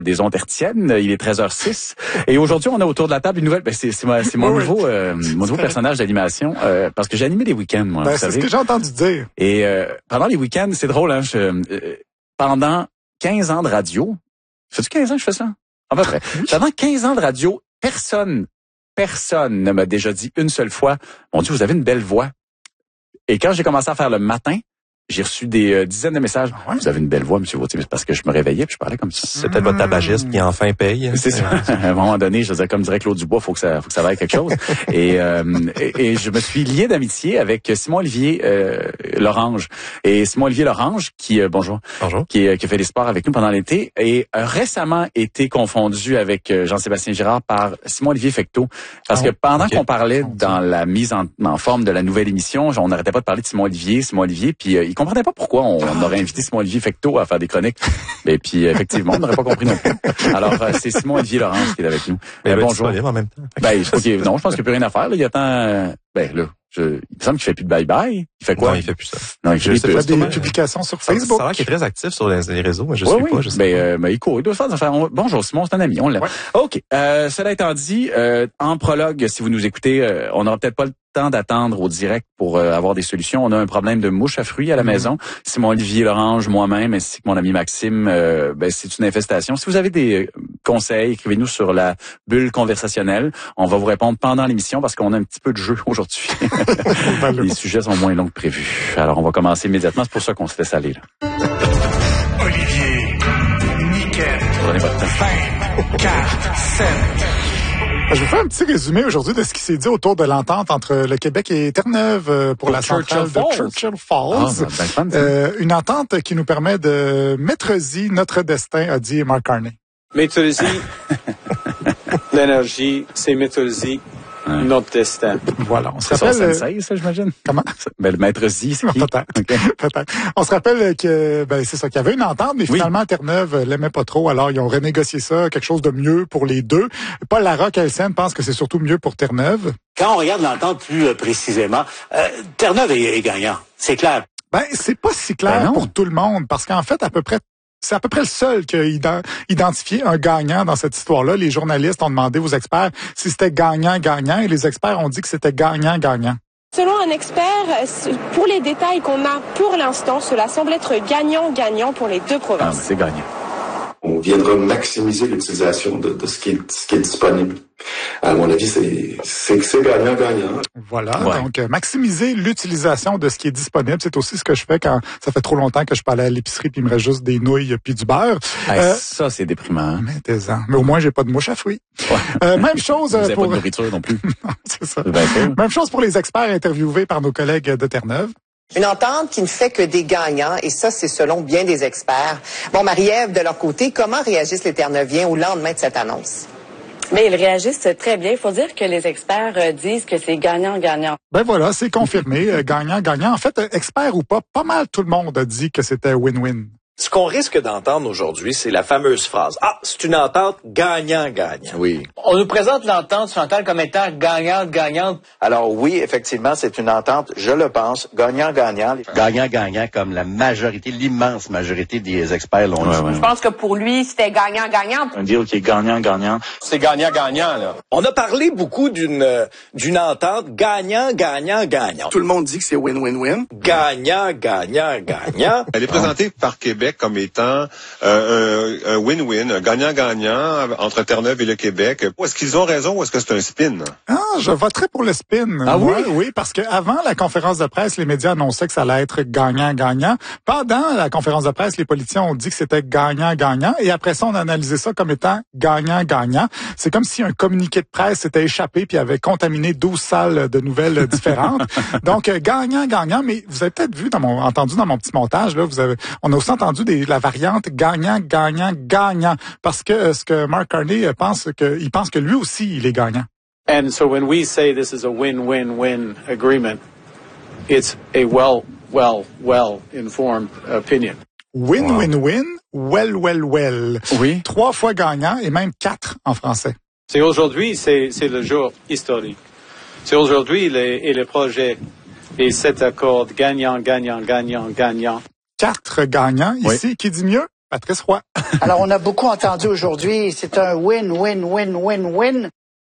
des ondes hertziennes. Il est 13h06. Et aujourd'hui, on a autour de la table une nouvelle... c'est mon nouveau personnage d'animation. Parce que j'ai animé des week-ends, moi, vous savez. C'est ce que j'ai entendu dire. Et pendant les week-ends, c'est drôle, hein, pendant 15 ans de radio... Fais-tu 15 ans que je fais ça? À peu près. Pendant 15 ans de radio, personne ne m'a déjà dit une seule fois, mon Dieu, vous avez une belle voix. Et quand j'ai commencé à faire le matin, j'ai reçu des dizaines de messages. Vous avez une belle voix, M. Vautier, parce que je me réveillais puis je parlais comme ça. C'est peut-être votre tabagisme qui enfin paye. C'est ça. À un moment donné, je disais, comme dirait Claude Dubois, faut que ça vaille quelque chose. et je me suis lié d'amitié avec Simon-Olivier Lorange. Et Simon-Olivier Lorange, qui bonjour. Qui fait des sports avec nous pendant l'été, et récemment été confondu avec Jean-Sébastien Girard par Simon-Olivier Fecteau. Parce que pendant qu'on parlait dans la mise en forme de la nouvelle émission, on n'arrêtait pas de parler de Simon-Olivier, puis il comprenait pas pourquoi on aurait invité Simon-Olivier Fecteau à faire des chroniques. Et puis, effectivement, on n'aurait pas compris non plus. Alors, c'est Simon-Olivier Lorange qui est avec nous. Bonjour. En même temps. Je pense qu'il n'y a plus rien à faire. Là. Il attend... il me semble qu'il fait plus de bye-bye. Il fait quoi? Non, il fait plus ça. Non, il fait des publications sur Facebook. Ça a l'air qu'il est très actif sur les réseaux, mais je sais pas. Il court. Il doit faire des affaires. Bonjour, Simon, c'est un ami. On l'aime. Ouais. OK. Cela étant dit, en prologue, si vous nous écoutez, on n'aura peut-être pas le temps d'attendre au direct pour avoir des solutions. On a un problème de mouche à fruits à la maison. Simon-Olivier Lorange, moi-même, ainsi que mon ami Maxime, c'est une infestation. Si vous avez des conseils, écrivez-nous sur la bulle conversationnelle. On va vous répondre pendant l'émission parce qu'on a un petit peu de jeu aujourd'hui. Les sujets sont moins longs que prévu. Alors, on va commencer immédiatement. C'est pour ça qu'on se laisse aller, là. Olivier, nickel, Prenez votre temps. 5, 4, 7... Je vais faire un petit résumé aujourd'hui de ce qui s'est dit autour de l'entente entre le Québec et Terre-Neuve pour la centrale de Churchill Falls. Une entente qui nous permet de maîtriser notre destin, a dit Mark Carney. Maîtriser l'énergie, c'est maîtriser notre destin. Voilà. On se rappelle. C'est son sensei, ça, j'imagine? Comment? Le maître Z, c'est qui? Peut-être. Okay. Peut-être. On se rappelle que, c'est ça, qu'il y avait une entente, mais finalement, Terre-Neuve l'aimait pas trop, alors ils ont renégocié ça, quelque chose de mieux pour les deux. Paul Larocque, LCN, pense que c'est surtout mieux pour Terre-Neuve. Quand on regarde l'entente plus précisément, Terre-Neuve est gagnant. C'est clair. C'est pas si clair pour tout le monde, parce qu'en fait, c'est à peu près le seul qui a identifié un gagnant dans cette histoire-là. Les journalistes ont demandé aux experts si c'était gagnant-gagnant, et les experts ont dit que c'était gagnant-gagnant. Selon un expert, pour les détails qu'on a pour l'instant, cela semble être gagnant-gagnant pour les deux provinces. C'est gagnant. On viendra maximiser l'utilisation de ce qui est disponible. À mon avis, c'est gagnant-gagnant. Voilà, donc maximiser l'utilisation de ce qui est disponible, c'est aussi ce que je fais quand ça fait trop longtemps que je peux aller à l'épicerie puis il me reste juste des nouilles puis du beurre. Ça, c'est déprimant. Mais au moins, j'ai pas de mouche à fruits. Même chose Vous avez pas de nourriture non plus. Non, c'est ça. Même chose pour les experts interviewés par nos collègues de Terre-Neuve. Une entente qui ne fait que des gagnants, et ça, c'est selon bien des experts. Bon, Marie-Ève, de leur côté, comment réagissent les Terre-Neuviens au lendemain de cette annonce? Mais ils réagissent très bien. Il faut dire que les experts disent que c'est gagnant-gagnant. Voilà, c'est confirmé, gagnant-gagnant. En fait, expert ou pas mal tout le monde a dit que c'était win-win. Ce qu'on risque d'entendre aujourd'hui, c'est la fameuse phrase « Ah, c'est une entente gagnant-gagnant ». Oui. On nous présente l'entente Chantal comme étant gagnante-gagnante. Alors oui, effectivement, c'est une entente, je le pense, gagnant-gagnant. Gagnant-gagnant comme la majorité, l'immense majorité des experts l'ont dit. Je pense que pour lui, c'était gagnant-gagnant. Un deal qui est gagnant-gagnant. C'est gagnant-gagnant, là. On a parlé beaucoup d'une entente gagnant-gagnant-gagnant. Tout le monde dit que c'est win-win-win. Gagnant-gagnant-gagnant. Elle est présentée par Québec comme étant un win-win, un gagnant-gagnant entre Terre-Neuve et le Québec. Est-ce qu'ils ont raison ou est-ce que c'est un spin? Je voterais pour le spin. Ah oui? Oui, parce que avant la conférence de presse, les médias annonçaient que ça allait être gagnant-gagnant. Pendant la conférence de presse, les politiciens ont dit que c'était gagnant-gagnant. Et après ça, on a analysé ça comme étant gagnant-gagnant. C'est comme si un communiqué de presse s'était échappé puis avait contaminé 12 salles de nouvelles différentes. Donc, gagnant-gagnant. Mais vous avez peut-être entendu dans mon petit montage, là, on a aussi entendu la variante gagnant-gagnant-gagnant. Parce que ce que Mark Carney il pense que lui aussi, il est gagnant. And so when we say this is a win-win-win agreement, it's a well-informed opinion. Win-win-win, well. Oui. 3 fois gagnant et même 4 en français. C'est aujourd'hui, c'est le jour historique. C'est aujourd'hui le projet et cet accord gagnant. 4 gagnants ici. Oui. Qui dit mieux? Patrice Roy. Alors, on a beaucoup entendu aujourd'hui, c'est un win-win-win-win-win.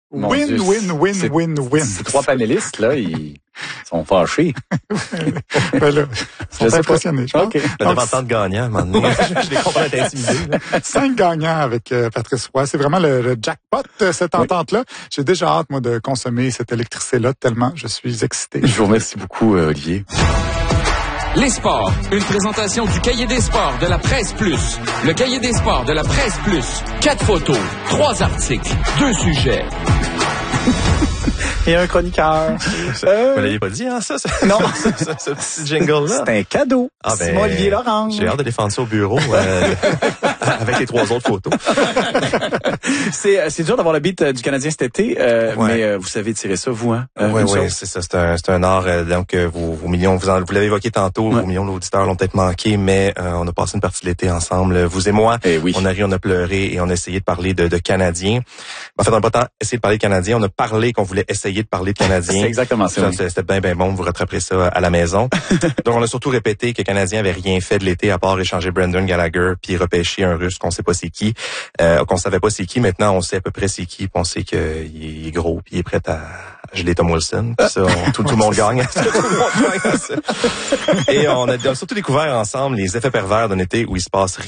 Win. Ces 3 panélistes, là, ils sont fâchés. Ben là, ils sont impressionnés, je pense. Okay. On devait entendre gagnant, maintenant. Je les comprends être intimidé. 5 gagnants avec Patrice Roy. C'est vraiment le jackpot, cette entente-là. J'ai déjà hâte, moi, de consommer cette électricité-là tellement je suis excité. Je vous remercie beaucoup, Olivier. Les sports, une présentation du Cahier des sports de la Presse Plus. Le Cahier des sports de la Presse Plus. 4 photos, 3 articles, 2 sujets. Et un chroniqueur. Vous l'avez pas dit, hein, ça? Non. Ce petit jingle-là. C'est un cadeau. Ah, ben, Simon Olivier Lorange. J'ai hâte de défendre ça au bureau avec les 3 autres photos. C'est dur d'avoir le beat du Canadien cet été, mais vous savez tirer ça, vous, hein? Oui, c'est ça. C'est un art. Donc, vos millions, vous l'avez évoqué tantôt, vos millions d'auditeurs l'ont peut-être manqué, mais on a passé une partie de l'été ensemble, vous et moi. Oui. On a ri, on a pleuré et on a essayé de parler de Canadiens. En fait, on n'a pas tant essayé de parler de Canadiens, on a parlé qu'on voulait essayer de parler de Canadiens. C'est exactement ça. C'était bien bon, vous rattraperez ça à la maison. Donc, on a surtout répété que les Canadiens avaient rien fait de l'été à part échanger Brendan Gallagher puis repêcher un Russe qu'on sait pas c'est qui, qu'on savait pas c'est qui. Maintenant, on sait à peu près c'est qui, puis on sait qu'il est gros puis il est prêt à geler Tom Wilson. Puis ça, tout le monde gagne. Et on a surtout découvert ensemble les effets pervers d'un été où il se passe rien.